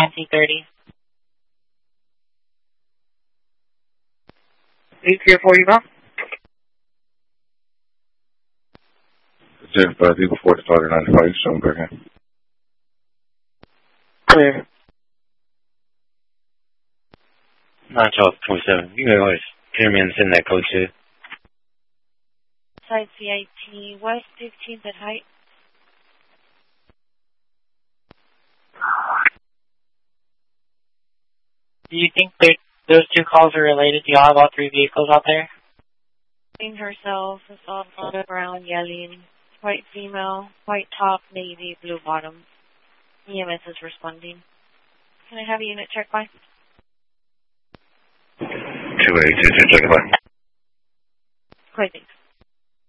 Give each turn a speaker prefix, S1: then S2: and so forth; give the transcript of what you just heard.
S1: Nancy 30. Lead clear for you, bro.
S2: Jeff, Eagle 4 starter 95, show me back in.
S1: Clear.
S3: 912-27. You can go ahead. Hear me and send that code to.
S4: Side CIT, West 15th at height.
S1: Do you think that those two calls are related? Do y'all have all three vehicles out there?
S4: Herself, is all brown, yelling, white female, white top, navy, blue bottom. EMS is responding. Can I have a unit check by?
S3: 282, check by.
S4: Quite thanks.